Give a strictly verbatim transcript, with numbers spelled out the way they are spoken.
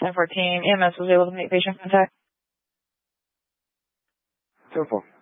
ten fourteen, E M S was able to make patient contact. ten four.